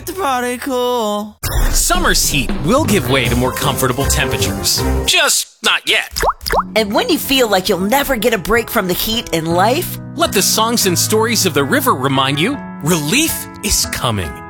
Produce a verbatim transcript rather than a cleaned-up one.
Get the party cool. Summer's heat will give way to more comfortable temperatures. Just not yet. And when you feel like you'll never get a break from the heat in life, let the songs and stories of the river remind you, relief is coming.